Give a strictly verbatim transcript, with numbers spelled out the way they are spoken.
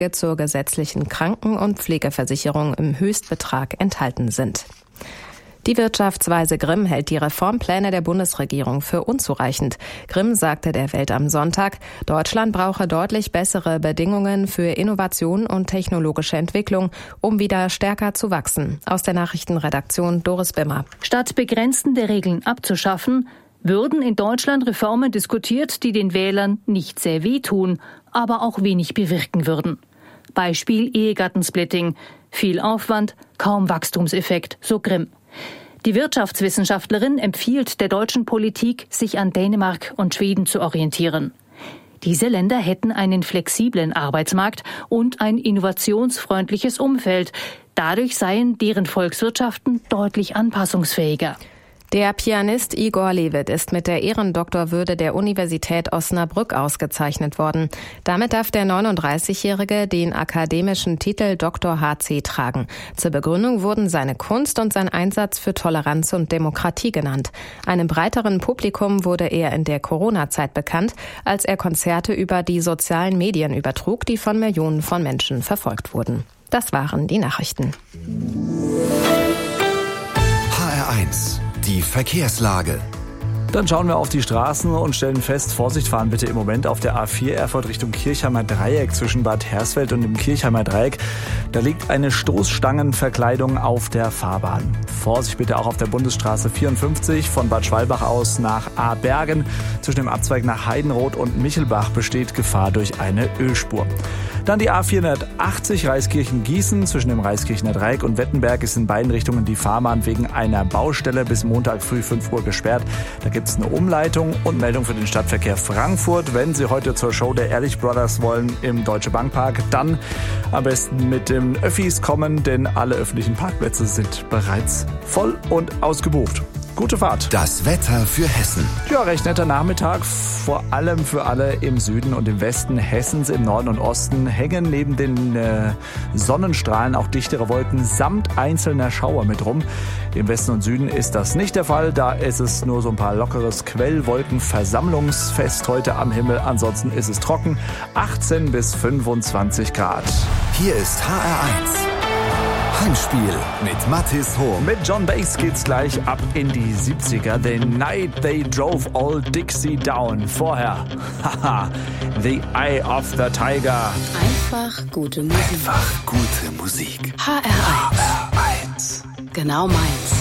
zur gesetzlichen Kranken- und Pflegeversicherung im Höchstbetrag enthalten sind. Die Wirtschaftsweise Grimm hält die Reformpläne der Bundesregierung für unzureichend. Grimm sagte der Welt am Sonntag, Deutschland brauche deutlich bessere Bedingungen für Innovation und technologische Entwicklung, um wieder stärker zu wachsen. Aus der Nachrichtenredaktion Doris Bimmer. Statt begrenzende Regeln abzuschaffen, würden in Deutschland Reformen diskutiert, die den Wählern nicht sehr wehtun, aber auch wenig bewirken würden. Beispiel Ehegattensplitting. Viel Aufwand, kaum Wachstumseffekt, so Grimm. Die Wirtschaftswissenschaftlerin empfiehlt der deutschen Politik, sich an Dänemark und Schweden zu orientieren. Diese Länder hätten einen flexiblen Arbeitsmarkt und ein innovationsfreundliches Umfeld. Dadurch seien deren Volkswirtschaften deutlich anpassungsfähiger. Der Pianist Igor Levit ist mit der Ehrendoktorwürde der Universität Osnabrück ausgezeichnet worden. Damit darf der neununddreißigjährige den akademischen Titel Doktor H C tragen. Zur Begründung wurden seine Kunst und sein Einsatz für Toleranz und Demokratie genannt. Einem breiteren Publikum wurde er in der Corona-Zeit bekannt, als er Konzerte über die sozialen Medien übertrug, die von Millionen von Menschen verfolgt wurden. Das waren die Nachrichten. H R eins. Die Verkehrslage. Dann schauen wir auf die Straßen und stellen fest, Vorsicht, fahren bitte im Moment auf der A vier Erfurt Richtung Kirchheimer Dreieck zwischen Bad Hersfeld und dem Kirchheimer Dreieck. Da liegt eine Stoßstangenverkleidung auf der Fahrbahn. Vorsicht bitte auch auf der Bundesstraße vierundfünfzig von Bad Schwalbach aus nach Abergen. Zwischen dem Abzweig nach Heidenroth und Michelbach besteht Gefahr durch eine Ölspur. Dann die A vierhundertachtzig Reiskirchen-Gießen zwischen dem Reiskirchener Dreieck und Wettenberg ist in beiden Richtungen die Fahrbahn wegen einer Baustelle bis Montag früh fünf Uhr gesperrt. Da gibt es eine Umleitung und Meldung für den Stadtverkehr Frankfurt. Wenn Sie heute zur Show der Ehrlich Brothers wollen im Deutsche Bank Park, dann am besten mit den Öffis kommen, denn alle öffentlichen Parkplätze sind bereits voll und ausgebucht. Gute Fahrt. Das Wetter für Hessen. Ja, recht netter Nachmittag, vor allem für alle im Süden und im Westen Hessens. Im Norden und Osten hängen neben den äh, Sonnenstrahlen auch dichtere Wolken samt einzelner Schauer mit rum. Im Westen und Süden ist das nicht der Fall. Da ist es nur so ein paar lockeres Quellwolkenversammlungsfest heute am Himmel. Ansonsten ist es trocken. achtzehn bis fünfundzwanzig Grad. Hier ist H R eins. Heimspiel mit Mathis Hohm. Mit John Bass geht's gleich ab in die siebziger. The Night They Drove All Dixie Down. Vorher, haha, The Eye of the Tiger. Einfach gute Musik. Einfach gute Musik. H R eins. H R eins. Genau meins.